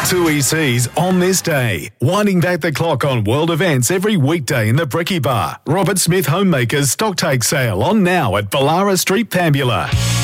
Two ECs on this day. Winding back the clock on world events every weekday in the Brekkie Bar. Robert Smith Homemakers Stocktake Sale on now at Ballara Street, Pambula.